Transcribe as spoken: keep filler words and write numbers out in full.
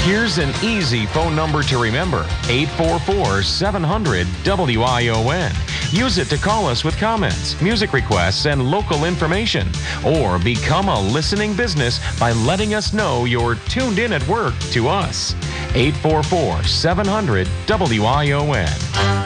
Here's an easy phone number to remember, eight four four, seven hundred, W I O N. Use it to call us with comments, music requests, and local information. Or become a listening business by letting us know you're tuned in at work to us. eight four four, seven hundred, W I O N.